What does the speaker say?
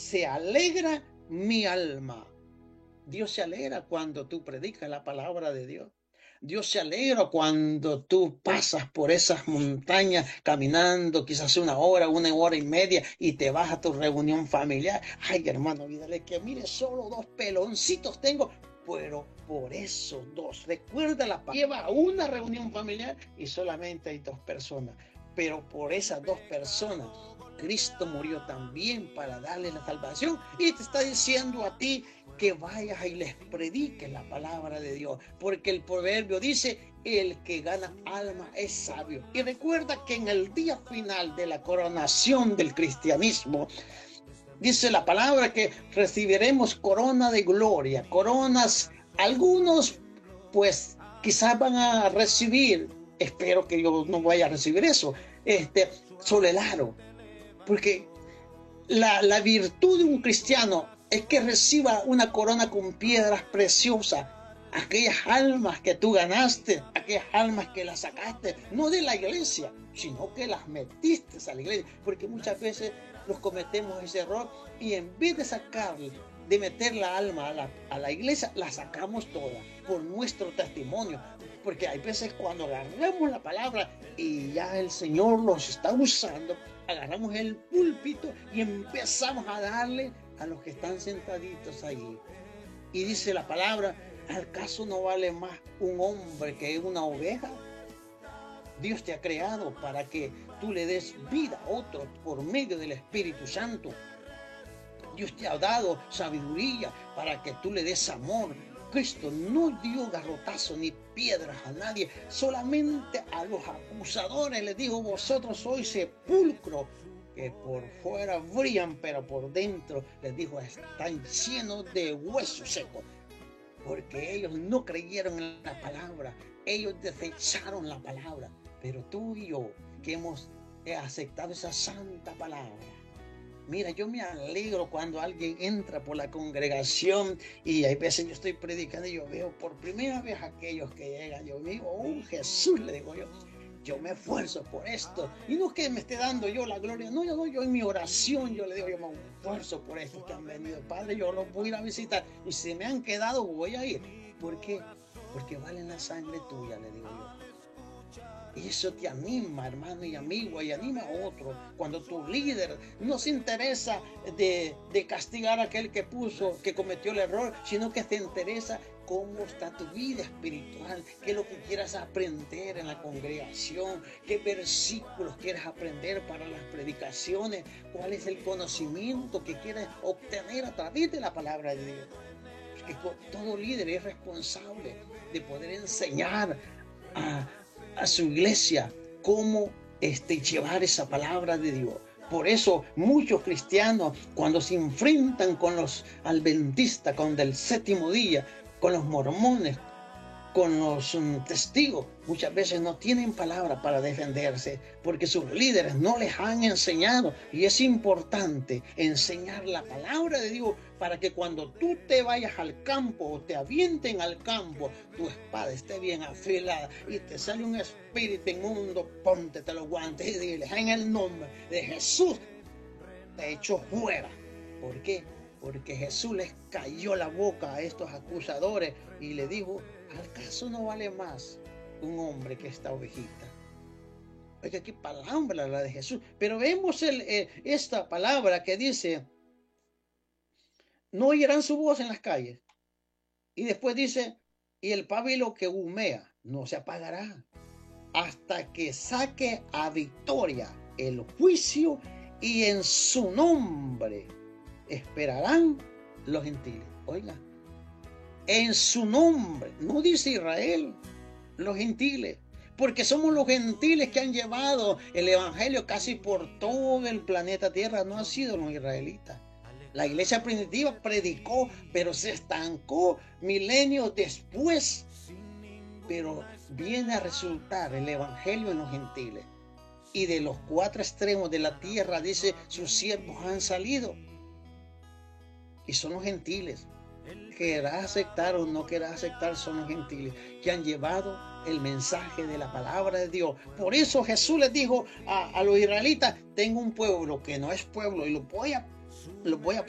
se alegra mi alma. Dios se alegra cuando tú predicas la palabra de Dios. Dios se alegra cuando tú pasas por esas montañas caminando, quizás una hora y media, y te vas a tu reunión familiar. Ay, hermano, olvídale que mire, solo 2 peloncitos tengo, pero por esos 2, recuerda la palabra, lleva a una reunión familiar y solamente hay 2 personas, pero por esas 2 personas Cristo murió también para darle la salvación, y te está diciendo a ti que vayas y les prediques la palabra de Dios, porque el proverbio dice: el que gana alma es sabio. Y recuerda que en el día final de la coronación del cristianismo, dice la palabra que recibiremos corona de gloria, coronas. Algunos pues quizás van a recibir, espero que yo no vaya a recibir eso, sobre el aro, porque la virtud de un cristiano es que reciba una corona con piedras preciosas, aquellas almas que tú ganaste, aquellas almas que las sacaste, no de la iglesia, sino que las metiste a la iglesia, porque muchas veces nos cometemos ese error y en vez de meter la alma a la iglesia, la sacamos toda por nuestro testimonio. Porque hay veces cuando agarramos la palabra y ya el Señor los está usando, agarramos el púlpito y empezamos a darle a los que están sentaditos ahí. Y dice la palabra: ¿acaso no vale más un hombre que una oveja? Dios te ha creado para que tú le des vida a otros por medio del Espíritu Santo. Dios te ha dado sabiduría para que tú le des amor. Cristo no dio garrotazo ni piedras a nadie, solamente a los acusadores les dijo: vosotros sois sepulcro, que por fuera brillan, pero por dentro, les dijo, están llenos de huesos secos, porque ellos no creyeron en la palabra, ellos desecharon la palabra. Pero tú y yo, que hemos aceptado esa santa palabra, mira, yo me alegro cuando alguien entra por la congregación y hay veces yo estoy predicando y yo veo por primera vez a aquellos que llegan. Yo digo: oh, Jesús, le digo yo me esfuerzo por esto. Y no es que me esté dando yo la gloria, no, yo en mi oración, yo le digo: yo me esfuerzo por estos que han venido. Padre, yo los voy a ir a visitar y si me han quedado, voy a ir. ¿Por qué? Porque valen la sangre tuya, le digo yo. Y eso te anima, hermano y amigo, y anima a otro. Cuando tu líder no se interesa de castigar a aquel que cometió el error, sino que te interesa cómo está tu vida espiritual, qué es lo que quieras aprender en la congregación, qué versículos quieres aprender para las predicaciones, cuál es el conocimiento que quieres obtener a través de la palabra de Dios. Porque todo líder es responsable de poder enseñar a su iglesia cómo llevar esa palabra de Dios. Por eso muchos cristianos, cuando se enfrentan con los adventistas, con el séptimo día, con los mormones, con los testigos, muchas veces no tienen palabra para defenderse porque sus líderes no les han enseñado. Y es importante enseñar la palabra de Dios para que cuando tú te vayas al campo o te avienten al campo, tu espada esté bien afilada y te sale un espíritu inmundo, póntete los guantes y dile: en el nombre de Jesús te echo fuera. ¿Por qué? Porque Jesús les cayó la boca a estos acusadores y le dijo: ¿acaso no vale más un hombre que esta ovejita? Oiga, qué palabra la de Jesús. Pero vemos esta palabra que dice: no oirán su voz en las calles. Y después dice: y el pábilo que humea no se apagará hasta que saque a victoria el juicio, y en su nombre esperarán los gentiles. Oiga, en su nombre, no dice Israel, los gentiles, porque somos los gentiles que han llevado el evangelio casi por todo el planeta Tierra, no han sido los israelitas. La iglesia primitiva predicó, pero se estancó milenios después, pero viene a resultar el evangelio en los gentiles. Y de los 4 extremos de la tierra, dice, sus siervos han salido. Y son los gentiles. Querrás aceptar o no querrás aceptar, son los gentiles que han llevado el mensaje de la palabra de Dios. Por eso Jesús les dijo a los israelitas: tengo un pueblo que no es pueblo y lo voy a